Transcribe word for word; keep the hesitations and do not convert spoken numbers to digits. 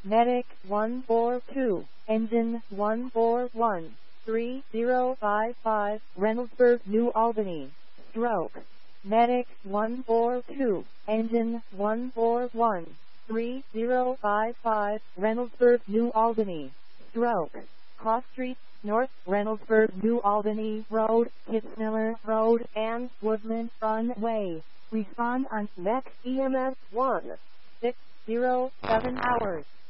Medic one four two, engine one four one, three zero five five, Reynoldsburg, New Albany. Stroke. Medic one four two, engine one four one, three zero five five, Reynoldsburg, New Albany. Stroke. Cross Street, North Reynoldsburg, New Albany Road, Kitzmiller Road, and Woodland Runway. Respond on next E M S one six zero seven hours.